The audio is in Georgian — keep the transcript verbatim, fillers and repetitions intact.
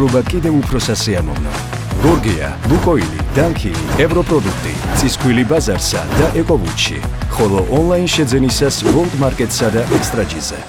მოგზაურობა კიდევ უფრო სასიამოვნო. გორგია, ლუკოილი, დანქილი, ევროპროდუქტი, წისქვილი ბაზარსა და ეკოვუჩი, ხოლო ონლაინ შეძენისას World Market-სა და Extra-G-ზე.